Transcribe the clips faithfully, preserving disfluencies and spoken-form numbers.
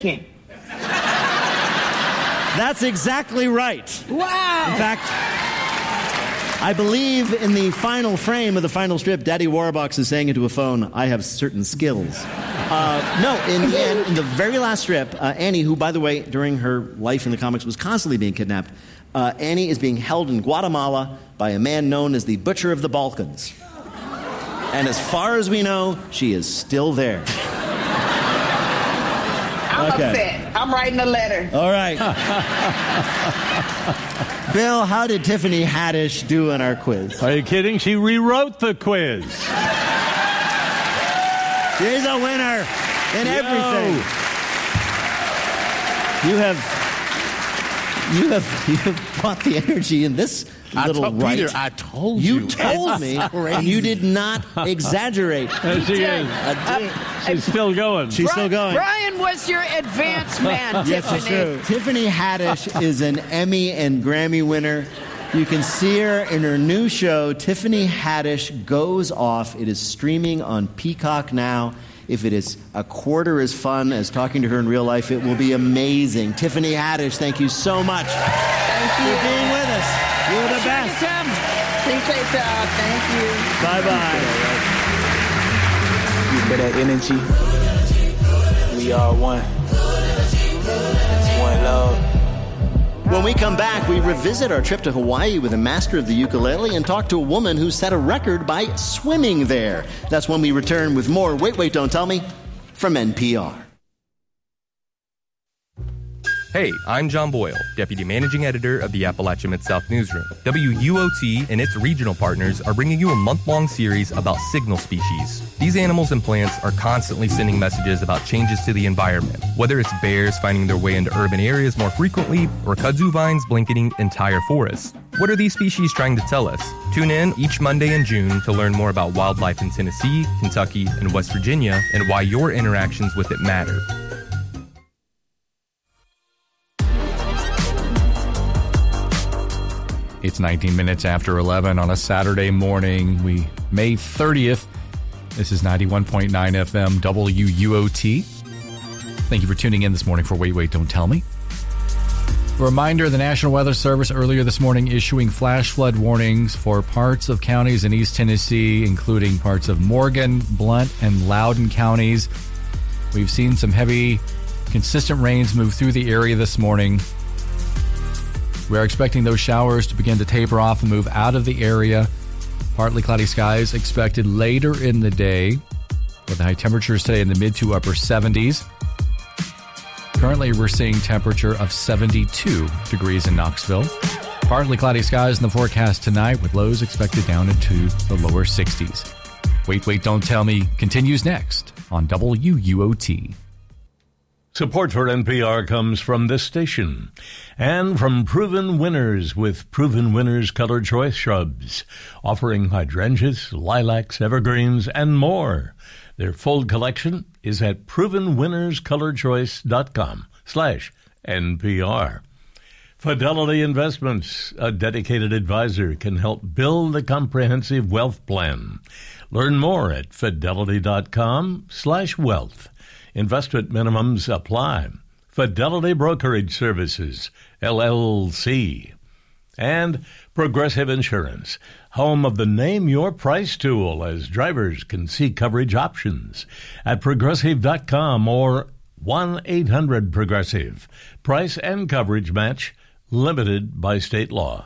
That's exactly right. Wow. In fact, I believe in the final frame of the final strip, Daddy Warbucks is saying into a phone, I have certain skills. Uh, no, in the end, in the very last strip, uh, Annie, who, by the way, during her life in the comics was constantly being kidnapped, uh, Annie is being held in Guatemala by a man known as the Butcher of the Balkans. And as far as we know, she is still there. I'm Okay. upset. I'm writing a letter. All right. Bill, how did Tiffany Haddish do in our quiz? Are you kidding? She rewrote the quiz. She's a winner in Yo. everything. You have, you have, you have brought the energy in this I little told right. Peter, I told you. You told me, and you did not exaggerate. There she is. I did. She's still going. She's still going. Brian was your advance man, Yes, Tiffany. it's true. Tiffany Haddish is an Emmy and Grammy winner. You can see her in her new show, Tiffany Haddish Goes Off. It is streaming on Peacock now. If it is a quarter as fun as talking to her in real life, it will be amazing. Tiffany Haddish, thank you so much Thank you. for being with us. You're the best. Tim. Appreciate y'all. Thank you. Bye-bye. For that energy, we are one. One love. When we come back, we revisit our trip to Hawaii with a master of the ukulele and talk to a woman who set a record by swimming there. That's when we return with more Wait, Wait, Don't Tell Me from N P R. Hey, I'm John Boyle, Deputy Managing Editor of the Appalachia Mid-South Newsroom. W U O T and its regional partners are bringing you a month-long series about signal species. These animals and plants are constantly sending messages about changes to the environment, whether it's bears finding their way into urban areas more frequently or kudzu vines blanketing entire forests. What are these species trying to tell us? Tune in each Monday in June to learn more about wildlife in Tennessee, Kentucky, and West Virginia and why your interactions with it matter. It's nineteen minutes after eleven on a Saturday morning. We May thirtieth. This is ninety-one point nine F M W U O T. Thank you for tuning in this morning for Wait, Wait, Don't Tell Me. A reminder, the National Weather Service earlier this morning issuing flash flood warnings for parts of counties in East Tennessee, including parts of Morgan, Blount, and Loudoun counties. We've seen some heavy, consistent rains move through the area this morning. We are expecting those showers to begin to taper off and move out of the area. Partly cloudy skies expected later in the day, with the high temperatures today in the mid to upper seventies. Currently, we're seeing temperature of seventy-two degrees in Knoxville. Partly cloudy skies in the forecast tonight, with lows expected down into the lower sixties. Wait, Wait, Don't Tell Me continues next on W U O T. Support for N P R comes from this station and from Proven Winners with Proven Winners Color Choice Shrubs, offering hydrangeas, lilacs, evergreens, and more. Their full collection is at proven winners color choice dot com slash N P R. Fidelity Investments, a dedicated advisor, can help build a comprehensive wealth plan. Learn more at fidelity dot com slash wealth. Investment minimums apply. Fidelity Brokerage Services, L L C. And Progressive Insurance, home of the Name Your Price tool, as drivers can see coverage options at progressive dot com or one eight hundred Progressive. Price and coverage match limited by state law.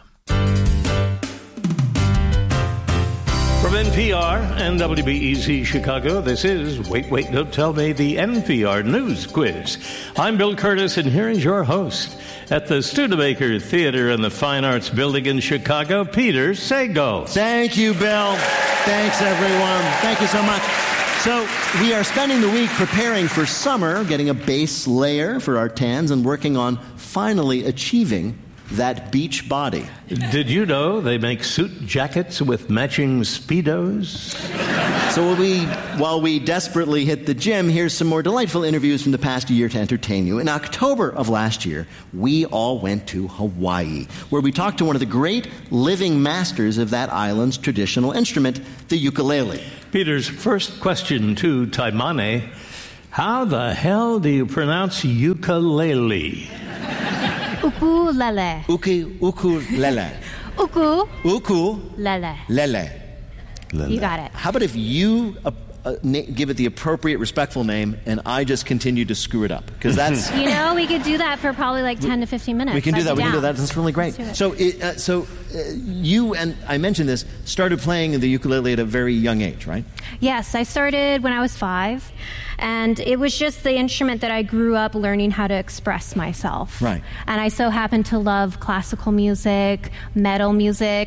From N P R and W B E Z Chicago, this is Wait, Wait, Don't Tell Me, the N P R News Quiz. I'm Bill Curtis, and here is your host at the Studebaker Theater and the Fine Arts Building in Chicago, Peter Sago. Thank you, Bill. Thanks, everyone. Thank you so much. So we are spending the week preparing for summer, getting a base layer for our tans, and working on finally achieving that beach body. Did you know they make suit jackets with matching Speedos? So while we, while we desperately hit the gym, here's some more delightful interviews from the past year to entertain you. In October of last year, we all went to Hawaii, where we talked to one of the great living masters of that island's traditional instrument, the ukulele. Peter's first question to Taimane: How the hell do you pronounce ukulele? Ukulele. Uki, ukulele. Uku. Ukulele. Lele. You got it. How about if you uh, uh, na- give it the appropriate, respectful name, and I just continue to screw it up? Because that's... You know, we could do that for probably like ten to fifteen minutes. We can do I'd that. be We can do down. that. That's really great. Let's do it. So, it, uh, so uh, you and I mentioned this started playing the ukulele at a very young age, right? Yes, I started when I was five, and it was just the instrument that I grew up learning how to express myself. Right. And I so happened to love classical music, metal music,